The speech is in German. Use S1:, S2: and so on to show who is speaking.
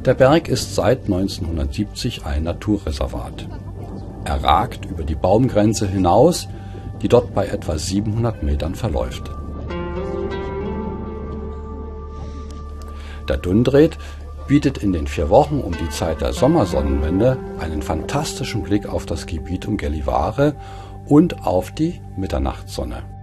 S1: Der Berg ist seit 1970 ein Naturreservat. Er ragt über die Baumgrenze hinaus, die dort bei etwa 700 Metern verläuft. Der Dundreed bietet in den 4 Wochen um die Zeit der Sommersonnenwende einen fantastischen Blick auf das Gebiet um Gällivare und auf die Mitternachtssonne.